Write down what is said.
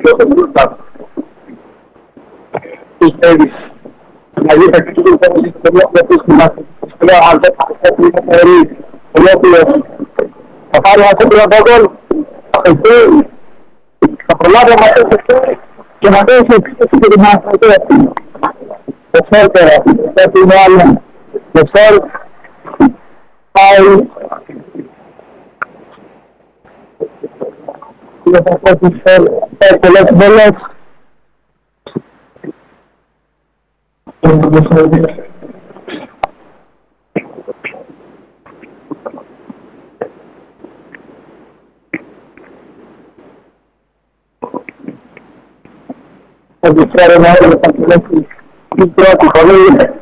Πιστεύεις, δηλαδή τα κριτική του πόδος στην ιστορία που αυτούς θυμάστε, στην ιστορία αν δεν θα θεωρεί ολόκληρος, θα πάρει ένα κόμπλο από γκολ, θα προλάβει να μαθαίνει και να δώσει εξής και την άνθρωποι. Το φόρ τώρα, κάτι είναι άλλο. Το φόρ πάει και θα πω ότι πάει πολλές βολές. Θα διαφέρει να όλο θα κλέψει την πρώτη χωρί